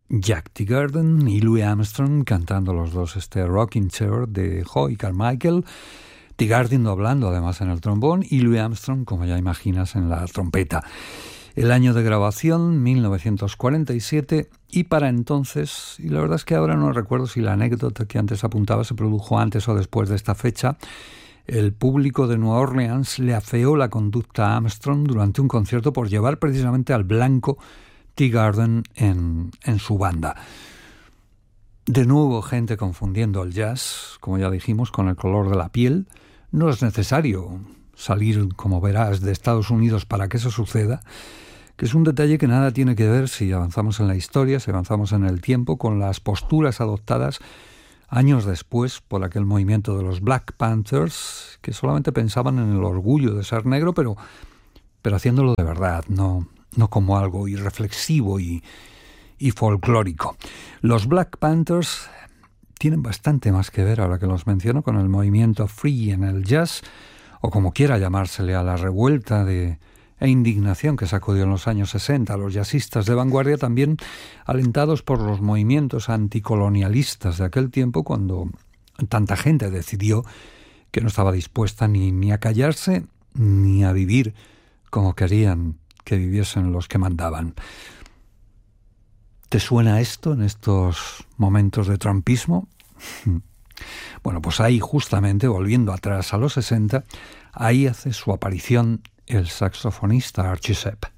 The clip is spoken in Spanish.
Jack Teagarden y Louis Armstrong cantando los dos este Rocking Chair de Hoy Carmichael. Teagarden doblando además en el trombón y Louis Armstrong, como ya imaginas, en la trompeta. El año de grabación, 1947, y para entonces, y la verdad es que ahora no recuerdo si la anécdota que antes apuntaba se produjo antes o después de esta fecha, el público de Nueva Orleans le afeó la conducta a Armstrong durante un concierto por llevar precisamente al blanco Teagarden en su banda. De nuevo, gente confundiendo el jazz, como ya dijimos, con el color de la piel. No es necesario salir, como verás, de Estados Unidos para que eso suceda, que es un detalle que nada tiene que ver si avanzamos en la historia, si avanzamos en el tiempo, con las posturas adoptadas años después por aquel movimiento de los Black Panthers, que solamente pensaban en el orgullo de ser negro, pero haciéndolo de verdad, no como algo irreflexivo y folclórico. Los Black Panthers tienen bastante más que ver, ahora que los menciono, con el movimiento free en el jazz, o como quiera llamársele, a la revuelta e indignación que sacudió en los años 60 a los jazzistas de vanguardia, también alentados por los movimientos anticolonialistas de aquel tiempo, cuando tanta gente decidió que no estaba dispuesta ni a callarse ni a vivir como querían que viviesen los que mandaban. ¿Te suena esto en estos momentos de trumpismo? Bueno, pues ahí justamente, volviendo atrás a los 60, ahí hace su aparición el saxofonista Archie Shepp.